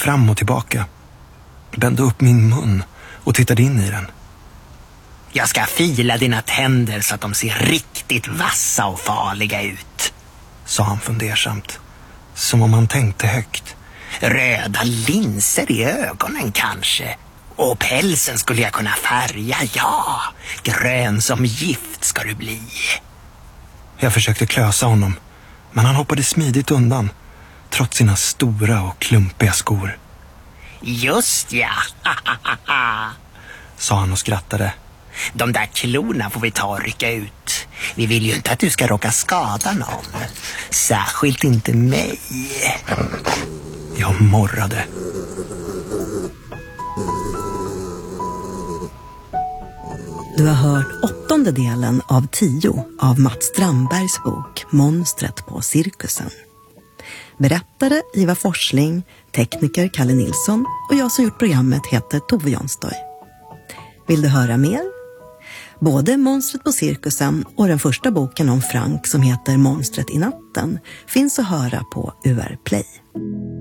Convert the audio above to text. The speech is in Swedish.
fram och tillbaka, bände upp min mun och tittade in i den. Jag ska fila dina tänder så att de ser riktigt vassa och farliga ut, sa han fundersamt, som om han tänkte högt. Röda linser i ögonen kanske. Och pälsen skulle jag kunna färga, ja. Grön som gift ska du bli. Jag försökte klösa honom, men han hoppade smidigt undan, trots sina stora och klumpiga skor. Just ja, sa han och skrattade. De där klorna får vi ta och rycka ut. Vi vill ju inte att du ska råka skada någon. Särskilt inte mig. Jag morrade. Du har hört 8:e delen av 10 av Mats Strandbergs bok Monstret på cirkusen. Berättare Ivar Forsling, tekniker Kalle Nilsson och jag som gjort programmet heter Tove Jonstoy. Vill du höra mer? Både Monstret på cirkusen och den första boken om Frank som heter Monstret i natten finns att höra på UR Play.